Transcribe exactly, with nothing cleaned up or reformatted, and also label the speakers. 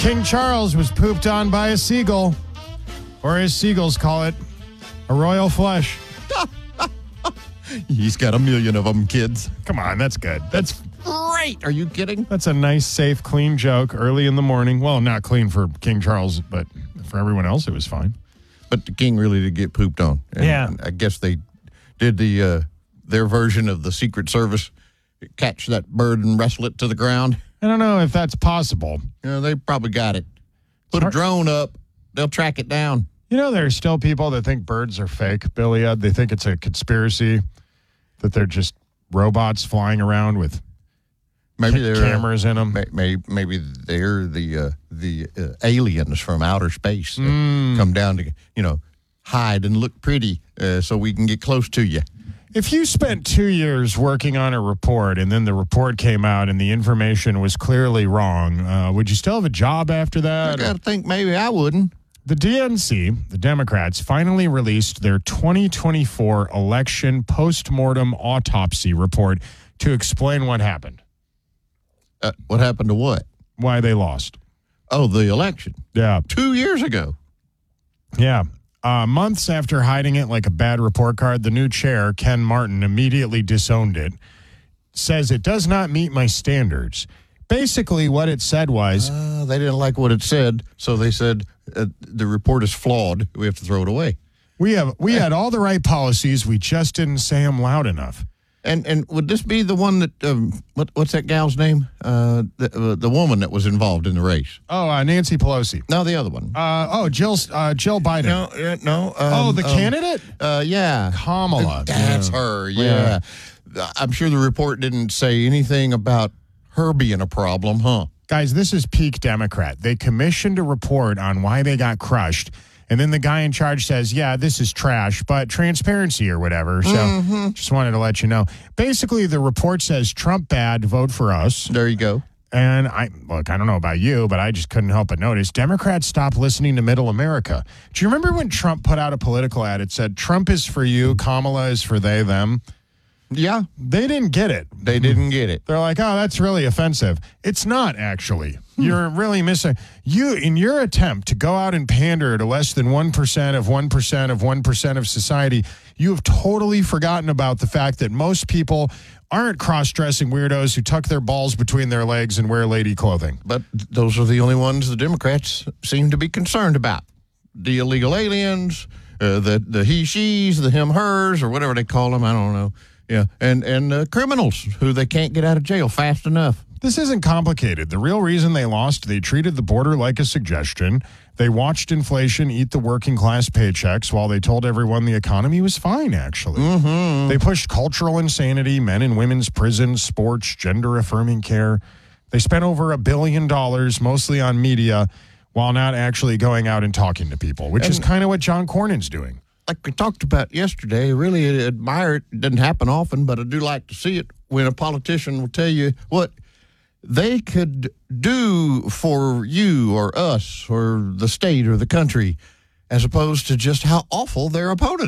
Speaker 1: King Charles was pooped on by a seagull, or as seagulls call it, a royal flush.
Speaker 2: He's got a million of them, kids.
Speaker 1: Come on, that's good. That's
Speaker 2: Great. Are you kidding?
Speaker 1: that's a nice, safe, clean joke early in the morning. Well, not clean for King Charles, but for everyone else, it was fine.
Speaker 2: But the king really did get pooped on. And
Speaker 1: Yeah.
Speaker 2: I guess they did the uh, their version of the Secret Service, catch that bird and wrestle it to the ground.
Speaker 1: I don't know if that's possible.
Speaker 2: You know, they probably got it. Put a drone up. They'll track it down.
Speaker 1: You know, there are still people that think birds are fake, Billy. Ed. They think it's a conspiracy, that they're just robots flying around with
Speaker 2: Maybe
Speaker 1: ca-
Speaker 2: they're
Speaker 1: cameras in them.
Speaker 2: Maybe, maybe they're the uh, the uh, aliens from outer space that
Speaker 1: Mm.
Speaker 2: come down to, you know, hide and look pretty uh, so we can get close to you.
Speaker 1: If you spent two years working on a report and then the report came out and the information was clearly wrong, uh, would you still have a job after
Speaker 2: I
Speaker 1: that?
Speaker 2: got to think maybe I wouldn't.
Speaker 1: The D N C, the Democrats, finally released their twenty twenty-four election postmortem autopsy report to explain what happened,
Speaker 2: Uh, what happened to what?
Speaker 1: why they lost.
Speaker 2: Oh, the election.
Speaker 1: Yeah.
Speaker 2: Two years ago.
Speaker 1: Yeah. Uh, months after hiding it like a bad report card, the new chair, Ken Martin, immediately disowned it, says it does not meet my standards. Basically, what it said was,
Speaker 2: Uh, they didn't like what it said, so they said uh, the report is flawed. We have to throw it away.
Speaker 1: we have we had all the right policies, we just didn't say them loud enough.
Speaker 2: And and would this be the one that um, what what's that gal's name? Uh, the uh, the woman that was involved in the race?
Speaker 1: Oh, uh, Nancy Pelosi.
Speaker 2: No, the other one.
Speaker 1: Uh, oh, Jill, uh, Jill Biden.
Speaker 2: no, uh, no. Um,
Speaker 1: oh, the
Speaker 2: um,
Speaker 1: candidate?
Speaker 2: Uh, yeah,
Speaker 1: Kamala.
Speaker 2: That's
Speaker 1: Yeah.
Speaker 2: her. Yeah. I'm sure the report didn't say anything about her being a problem, huh?
Speaker 1: Guys, this is peak Democrat. They commissioned a report on why they got crushed, and then the guy in charge says, yeah, this is trash, but transparency or whatever. So
Speaker 2: Mm-hmm.
Speaker 1: just wanted to let you know. Basically, the report says Trump bad, vote for us.
Speaker 2: There you go.
Speaker 1: And I look, I don't know about you, but I just couldn't help but notice Democrats stopped listening to middle America. Do you remember when Trump put out a political ad? It said, Trump is for you, Kamala is for they, them.
Speaker 2: Yeah,
Speaker 1: They didn't get it.
Speaker 2: they didn't get it.
Speaker 1: They're like, oh, that's really offensive. It's not, actually. You're really missing. You, in your attempt to go out and pander to less than one percent of one percent of one percent of society, you have totally forgotten about the fact that most people aren't cross-dressing weirdos who tuck their balls between their legs and wear lady clothing.
Speaker 2: But those are the only ones the Democrats seem to be concerned about. The illegal aliens, uh, the, the he-she's, the him-hers, or whatever they call them. I don't know. Yeah, and, and uh, criminals who they can't get out of jail fast enough.
Speaker 1: This isn't complicated. The real reason they lost, they treated the border like a suggestion. They watched inflation eat the working class paychecks while they told everyone the economy was fine, actually.
Speaker 2: Mm-hmm.
Speaker 1: They pushed cultural insanity, men and women's prisons, sports, gender-affirming care. They spent over a billion dollars, mostly on media, while not actually going out and talking to people, which
Speaker 2: And-
Speaker 1: is kind of what John Cornyn's doing.
Speaker 2: Like we talked about yesterday, really admire it. It doesn't happen often, but I do like to see it when a politician will tell you what they could do for you or us or the state or the country, as opposed to just how awful their opponent